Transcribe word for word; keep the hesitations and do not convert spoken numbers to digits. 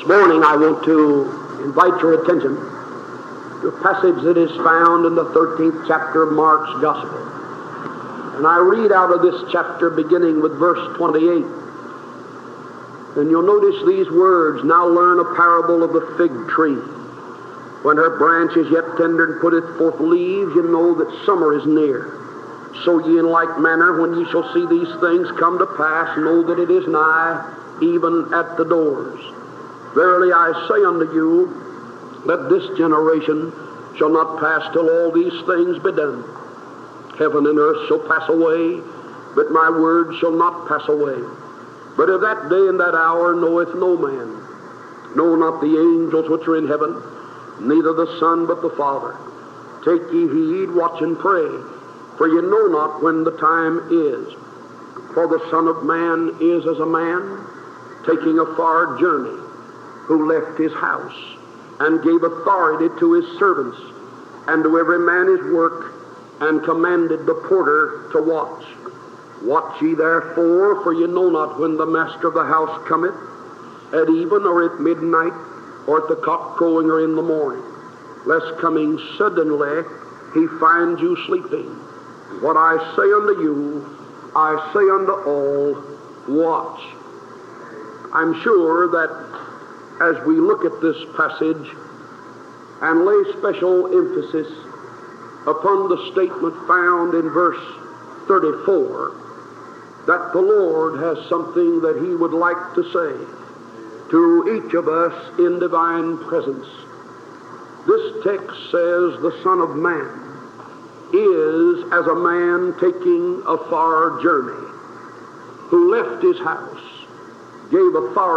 This morning I want to invite your attention to a passage that is found in the thirteenth chapter of Mark's Gospel. And I read out of this chapter beginning with verse twenty-eight. And you'll notice these words, "Now learn a parable of the fig tree. When her branch is yet tender and putteth forth leaves, you know that summer is near. So ye in like manner, when ye shall see these things come to pass, know that it is nigh, even at the doors. Verily I say unto you, that this generation shall not pass till all these things be done. Heaven and earth shall pass away, but my word shall not pass away. But of that day and that hour knoweth no man, no, not the angels which are in heaven, neither the Son but the Father. Take ye heed, watch and pray, for ye know not when the time is. For the Son of Man is as a man taking a far journey, who left his house, and gave authority to his servants, and to every man his work, and commanded the porter to watch. Watch ye therefore, for ye know not when the master of the house cometh, at even, or at midnight, or at the cock crowing, or in the morning, lest coming suddenly he find you sleeping. What I say unto you, I say unto all, watch." I'm sure that as we look at this passage and lay special emphasis upon the statement found in verse thirty-four, that the Lord has something that He would like to say to each of us in divine presence. This text says the Son of Man is as a man taking a far journey, who left his house, gave authority